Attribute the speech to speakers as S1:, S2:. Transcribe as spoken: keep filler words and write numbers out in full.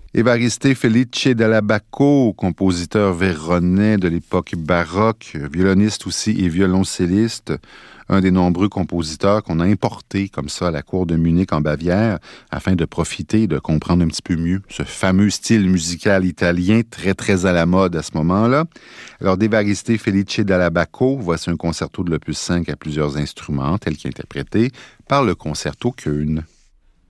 S1: Évariste Felice della Bacco, compositeur véronnais de l'époque baroque, violoniste aussi et violoncelliste, un des nombreux compositeurs qu'on a importés comme ça à la cour de Munich en Bavière afin de profiter, de comprendre un petit peu mieux ce fameux style musical italien très très à la mode à ce moment-là. Alors d'Évariste Felice della Bacco, voici un concerto de l'opus cinq à plusieurs instruments tel qu'interprété par le Concerto Köln.